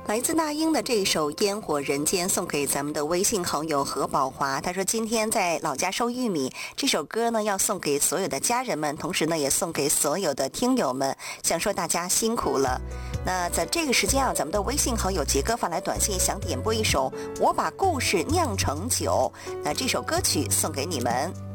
来自那英的这一首《烟火人间》送给咱们的微信好友何宝华。他说今天在老家收玉米，这首歌呢要送给所有的家人们，同时呢也送给所有的听友们，想说大家辛苦了。那在这个时间啊，咱们的微信好友杰哥发来短信，想点播一首《我把故事酿成酒》，那这首歌曲送给你们。